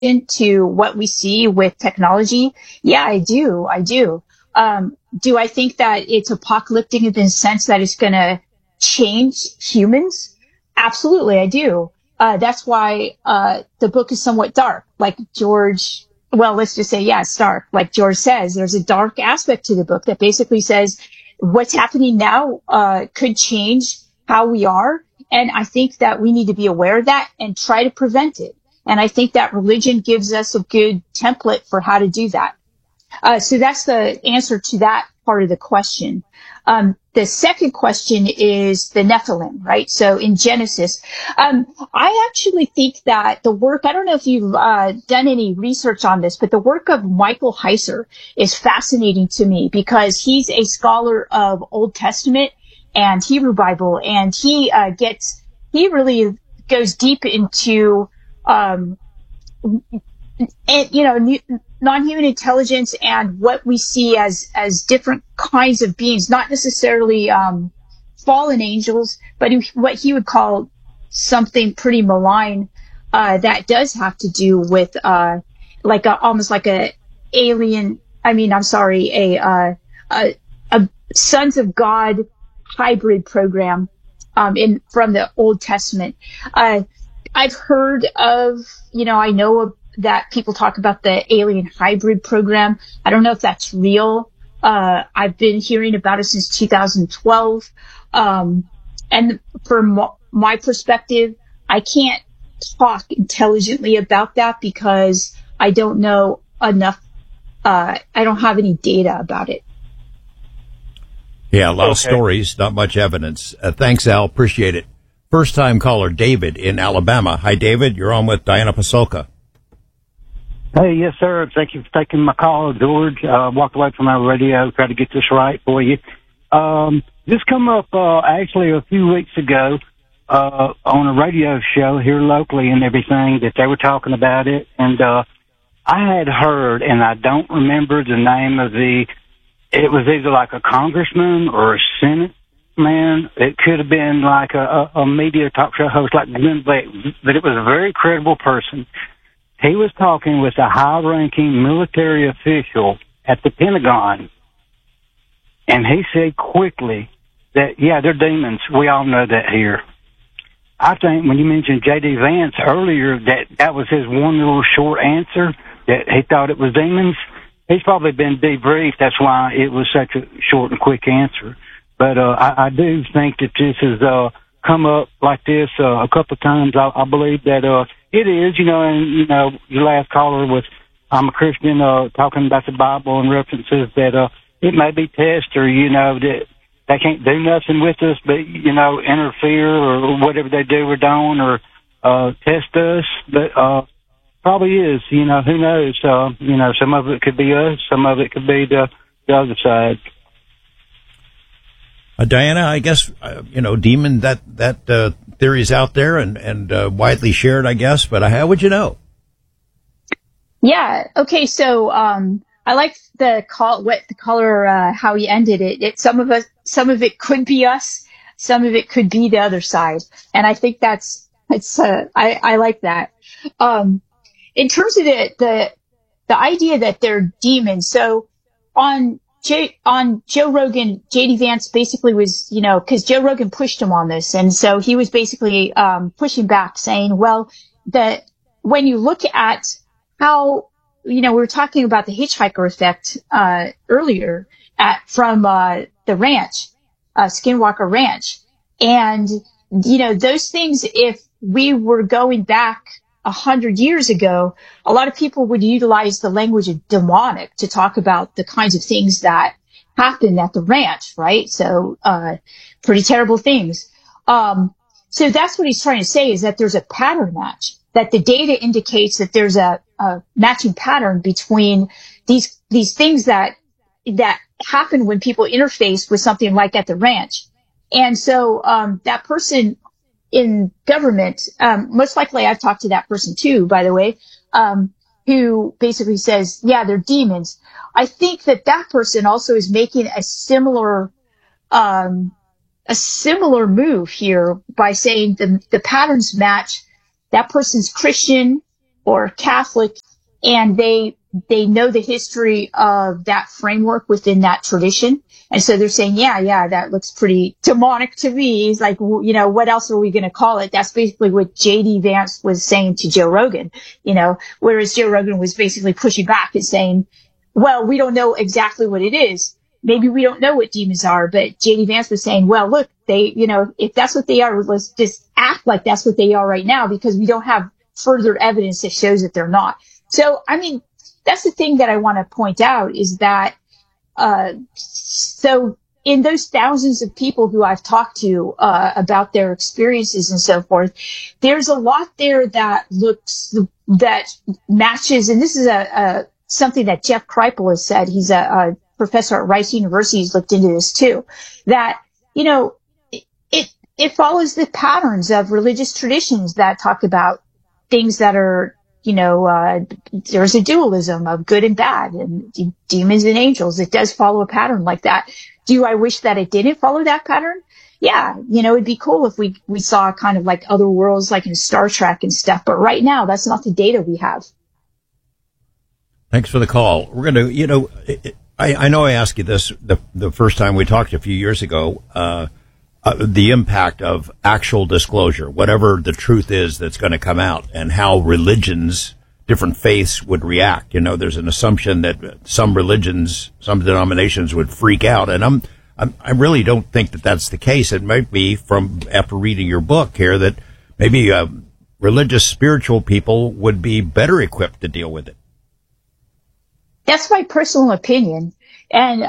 into what we see with technology? Yeah, I do. I do. Do I think that it's apocalyptic in the sense that it's going to change humans? Absolutely, I do. That's why the book is somewhat dark. Like George, well, let's just say, yeah, it's dark. Like George says, there's a dark aspect to the book that basically says what's happening now could change how we are. And I think that we need to be aware of that and try to prevent it. And I think that religion gives us a good template for how to do that. So that's the answer to that part of the question. The second question is the Nephilim, right? So in Genesis, I actually think that the work, I don't know if you've done any research on this, but the work of Michael Heiser is fascinating to me because he's a scholar of Old Testament and Hebrew Bible, and he really goes deep into, non-human intelligence and what we see as different kinds of beings, not necessarily fallen angels, but what he would call something pretty malign that does have to do with almost like a alien. I mean, I'm sorry, a Sons of God hybrid program from the Old Testament. I've heard of, I know that people talk about the alien hybrid program. I don't know if that's real. I've been hearing about it since 2012. And from my perspective, I can't talk intelligently about that because I don't know enough. I don't have any data about it. Yeah, a lot of stories, not much evidence. Thanks, Al. Appreciate it. First-time caller, David in Alabama. Hi, David. You're on with Diana Pasulka. Hey, yes, sir. Thank you for taking my call, George. Walked away from my radio, tried to get this right for you. This come up actually a few weeks ago on a radio show here locally and everything that they were talking about it. And I had heard, and I don't remember the name of it was either like a congressman or a Senate man. It could have been like a media talk show host like Glenn Beck, but it was a very credible person. He was talking with a high-ranking military official at the Pentagon, and he said quickly that, yeah, they're demons. We all know that here. I think when you mentioned J.D. Vance earlier, that was his one little short answer, that he thought it was demons. He's probably been debriefed. That's why it was such a short and quick answer. But I do think that this has come up like this a couple of times. I believe that it is, and, your last caller was, I'm a Christian, talking about the Bible and references that it may be tests or, that they can't do nothing with us but, interfere or whatever they do or don't or test us. But probably is, who knows? Some of it could be us, some of it could be the other side. Diana, I guess, demon, that theory is out there and widely shared, I guess, but how would you know? Yeah. Okay. So, I like the caller, how he ended it. Some of it could be us. Some of it could be the other side. And I think I like that. In terms of the idea that they're demons. So on Joe Rogan, J.D. Vance basically was, because Joe Rogan pushed him on this. And so he was basically pushing back, saying, well, that when you look at how, we were talking about the hitchhiker effect earlier from the ranch, Skinwalker Ranch. And, those things, if we were going back 100 years ago, a lot of people would utilize the language of demonic to talk about the kinds of things that happened at the ranch, right? So, pretty terrible things. So that's what he's trying to say, is that there's a pattern match, that the data indicates that there's a matching pattern between these things that happen when people interface with something like at the ranch. And so, that person in government, most likely I've talked to that person too, by the way, who basically says, yeah, they're demons. I think that person also is making a similar move here by saying the patterns match. That person's Christian. or Catholic, and they know the history of that framework within that tradition. And so they're saying, yeah, that looks pretty demonic to me. He's like, what else are we going to call it? That's basically what J.D. Vance was saying to Joe Rogan, whereas Joe Rogan was basically pushing back and saying, well, we don't know exactly what it is. Maybe we don't know what demons are, but J.D. Vance was saying, well, look, they, if that's what they are, let's just act like that's what they are right now, because we don't have further evidence that shows that they're not. So, I mean, that's the thing that I want to point out is that, so in those thousands of people who I've talked to, about their experiences and so forth, there's a lot there that matches, and this is something that Jeff Kripal has said. He's a professor at Rice University. He's looked into this too, that, it follows the patterns of religious traditions that talk about things that are, there's a dualism of good and bad and demons and angels. It does follow a pattern like that. Do I wish that it didn't follow that pattern? Yeah. It'd be cool if we saw kind of like other worlds, like in Star Trek and stuff. But right now, that's not the data we have. Thanks for the call. We're going to, I know I asked you this the first time we talked a few years ago, the impact of actual disclosure, whatever the truth is that's going to come out, and how religions, different faiths would react. There's an assumption that some religions, some denominations would freak out, and I really don't think that that's the case. It might be, from after reading your book here, that maybe religious, spiritual people would be better equipped to deal with it. That's my personal opinion. And,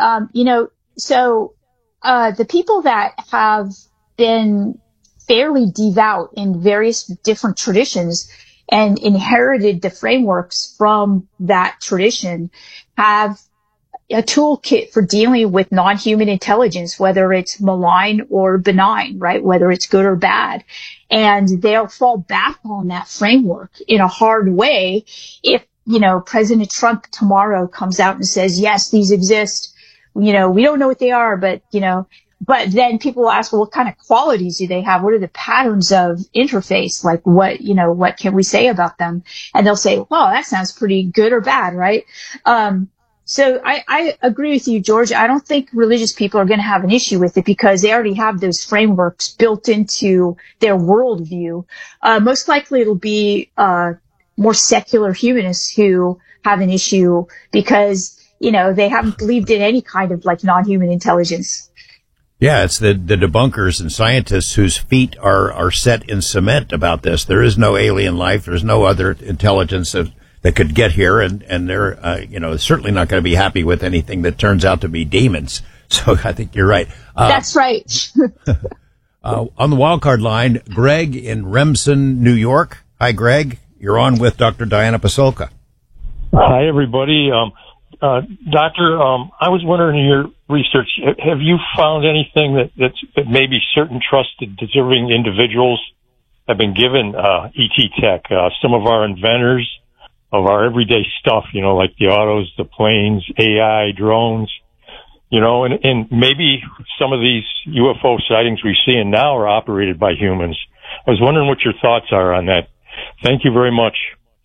the people that have been fairly devout in various different traditions and inherited the frameworks from that tradition have a toolkit for dealing with non-human intelligence, whether it's malign or benign, right? Whether it's good or bad. And they'll fall back on that framework in a hard way if, President Trump tomorrow comes out and says, yes, these exist. We don't know what they are, but then people will ask, well, what kind of qualities do they have? What are the patterns of interface? Like what can we say about them? And they'll say, well, that sounds pretty good or bad, right? So I agree with you, George. I don't think religious people are going to have an issue with it because they already have those frameworks built into their worldview. Most likely it'll be, more secular humanists who have an issue because they haven't believed in any kind of like non-human intelligence. Yeah, it's the debunkers and scientists whose feet are set in cement about this. There is no alien life. There's no other intelligence that could get here, and they're certainly not going to be happy with anything that turns out to be demons. So I think you're right. That's right. On the wildcard line, Greg in Remsen, New York. Hi, Greg. You're on with Dr. Diana Pasulka. Hi, everybody. Doctor, I was wondering, in your research, have you found anything that maybe certain trusted, deserving individuals have been given ET tech? Some of our inventors of our everyday stuff, like the autos, the planes, AI, drones, and maybe some of these UFO sightings we're seeing now are operated by humans. I was wondering what your thoughts are on that. Thank you very much.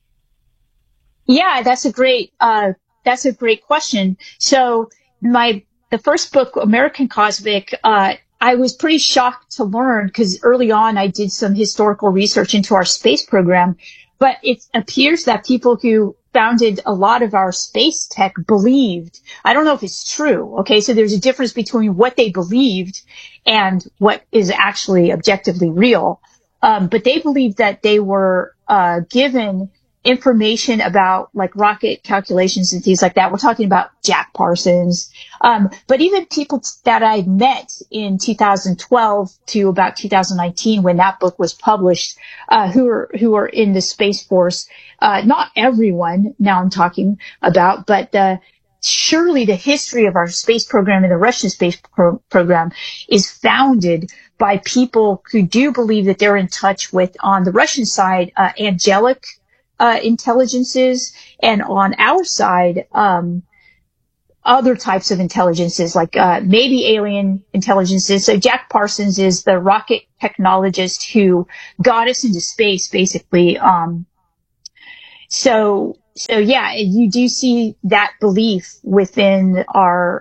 Yeah, that's a great question. So the first book, American Cosmic, I was pretty shocked to learn because early on I did some historical research into our space program, but it appears that people who founded a lot of our space tech believed, I don't know if it's true. Okay. So there's a difference between what they believed and what is actually objectively real. But they believed that they were, given information about like rocket calculations and things like that. We're talking about Jack Parsons. But even people that I met in 2012 to about 2019 when that book was published, who were in the Space Force, not everyone now I'm talking about, but, surely the history of our space program and the Russian space program is founded by people who do believe that they're in touch with, on the Russian side, angelic intelligences, and on our side, other types of intelligences, like maybe alien intelligences. So Jack Parsons is the rocket technologist who got us into space, basically. So yeah, you do see that belief within our,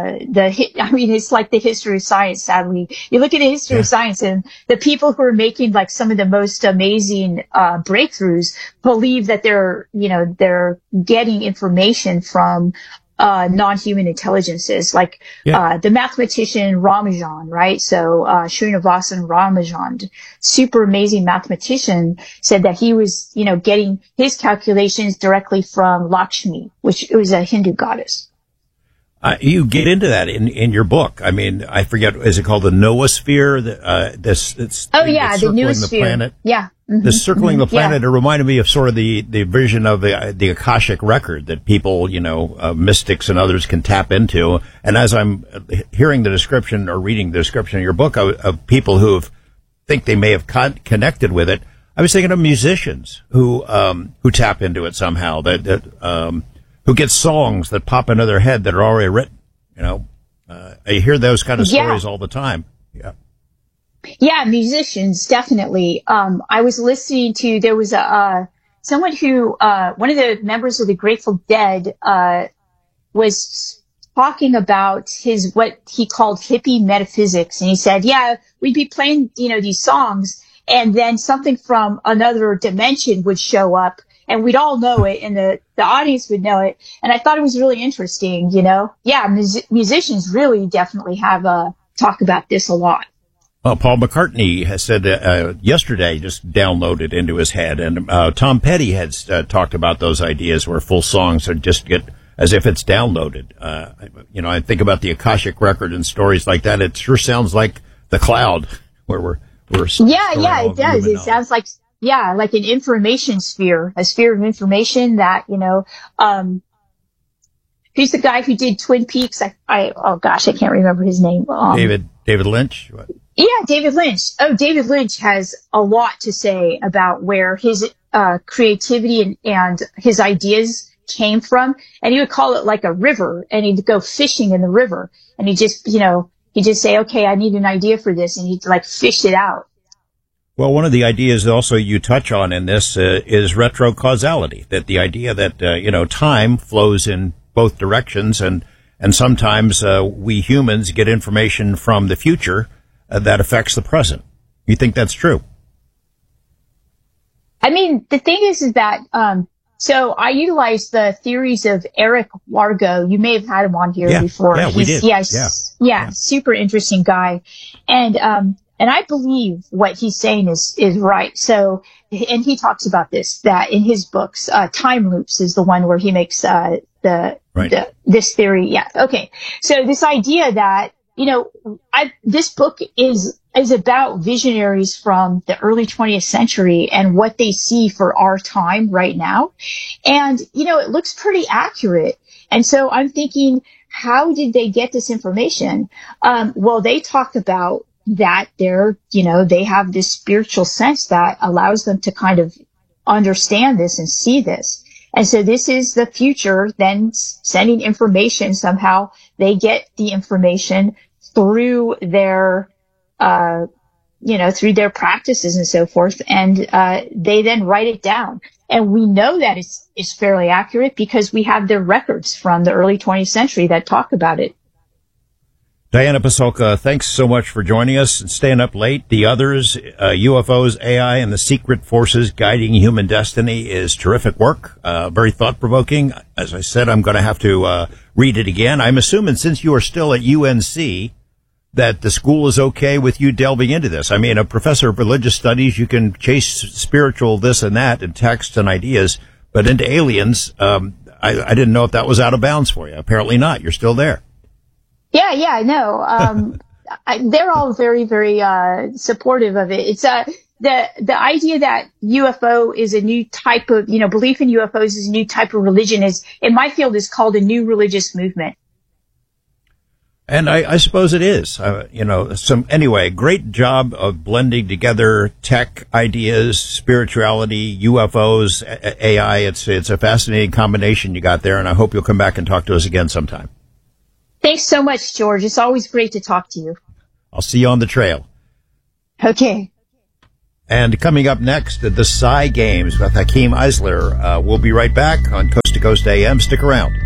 it's like the history of science, sadly. You look at the history of science and the people who are making like some of the most amazing, breakthroughs believe that they're getting information from, non-human intelligences, like, the mathematician Ramanujan, right? So, Srinivasan Ramanujan, super amazing mathematician, said that he was, getting his calculations directly from Lakshmi, which was a Hindu goddess. You get into that in your book. I mean, I forget, is it called the noosphere? The noosphere. Planet. Yeah. Mm-hmm. The circling the planet. It reminded me of sort of the vision of the Akashic record that people, mystics and others can tap into. And as I'm hearing the description or reading the description of your book of people who think they may have connected with it, I was thinking of musicians who tap into it somehow, who get songs that pop into their head that are already written. I hear those kind of stories all the time. Yeah. Yeah, musicians, definitely. I was listening to, there was someone who, one of the members of the Grateful Dead, was talking about what he called hippie metaphysics. And he said, we'd be playing, these songs, and then something from another dimension would show up, and we'd all know it, and the audience would know it. And I thought it was really interesting, musicians really definitely have, talk about this a lot. Well, Paul McCartney has said yesterday, just downloaded into his head, and Tom Petty has talked about those ideas where full songs are just get as if it's downloaded. I think about the Akashic record and stories like that. It sure sounds like the cloud where we're it does. It sounds like like an information sphere, a sphere of information that who's the guy who did Twin Peaks? I can't remember his name. David Lynch. What? Yeah, David Lynch. Oh, David Lynch has a lot to say about where his creativity and his ideas came from. And he would call it like a river, and he'd go fishing in the river, and he'd just say, okay, I need an idea for this, and he'd like fish it out. Well, one of the ideas also you touch on in this is retrocausality, that the idea that time flows in both directions, and sometimes we humans get information from the future that affects the present. You think that's true? I mean, the thing is that, so I utilize the theories of Eric Wargo. You may have had him on here before. Yeah, we did. Yeah, super interesting guy. And I believe what he's saying is right. So, and he talks about this, that in his books, Time Loops is the one where he makes, this theory. Yeah. Okay. So this idea that, this book is about visionaries from the early 20th century and what they see for our time right now. And, it looks pretty accurate. And so I'm thinking, how did they get this information? Well, they talk about that they have this spiritual sense that allows them to kind of understand this and see this. And so this is the future then sending information. Somehow they get the information through their, through their practices and so forth. And, they then write it down. And we know that it's fairly accurate because we have the records from the early 20th century that talk about it. Diana Pasulka, thanks so much for joining us and staying up late. The Others, UFOs, AI, and the Secret Forces Guiding Human Destiny is terrific work, very thought-provoking. As I said, I'm going to have to read it again. I'm assuming since you are still at UNC that the school is okay with you delving into this. I mean, a professor of religious studies, you can chase spiritual this and that and texts and ideas, but into aliens, I didn't know if that was out of bounds for you. Apparently not. You're still there. Yeah, no. They're all very, very, supportive of it. It's, the idea that UFO is a new type of, belief in UFOs is a new type of religion is, in my field, is called a new religious movement. And I suppose it is, anyway, great job of blending together tech ideas, spirituality, UFOs, AI. It's a fascinating combination you got there. And I hope you'll come back and talk to us again sometime. Thanks so much, George. It's always great to talk to you. I'll see you on the trail. Okay. And coming up next, the Psy Games with Hakeem Eisler. We'll be right back on Coast to Coast AM. Stick around.